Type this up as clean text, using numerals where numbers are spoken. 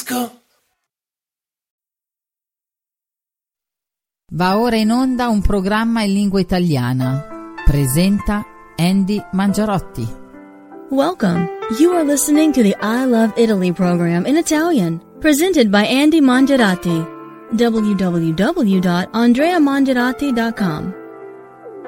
Classico. Va ora in onda un programma in lingua italiana. Presenta Andy Mangiarotti. Welcome. You are listening to the I Love Italy program in Italian, presented by Andy Mangiarotti. www.andreamangiarotti.com.